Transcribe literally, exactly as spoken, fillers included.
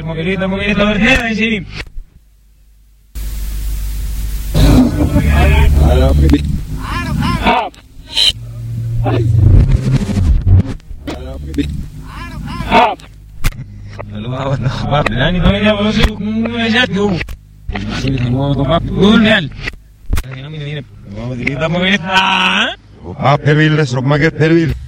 moquilito, moquilito, tercera y sí. Ah, perville, sok maget perville.